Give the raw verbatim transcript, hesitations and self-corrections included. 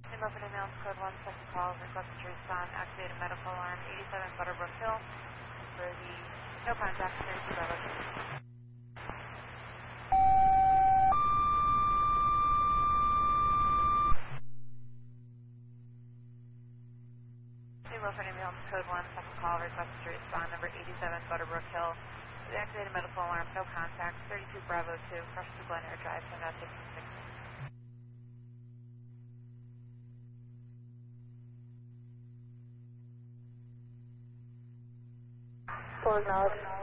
Milford Ambulance Code one, second call, request to respond, activate a medical alarm, eighty-seven Butterbrook Hill, for the no contact, thirty-two Bravo two. New Milford Ambulance Code one, second call, request to respond, number eighty-seven Butterbrook Hill, for the activated medical alarm, no contact, thirty-two Bravo two, across to Glen Air Drive, ten out sixty-six. Full acknowledgement.